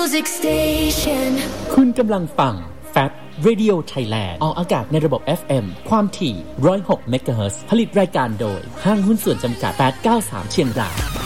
Music Station คุณกำลังฟัง Fab Radio Thailand ออกอากาศในระบบ FM ความถี่106 เมกะเฮิรตซ์ผลิตรายการโดยห้างหุ้นส่วนจำกัด893เชียงราย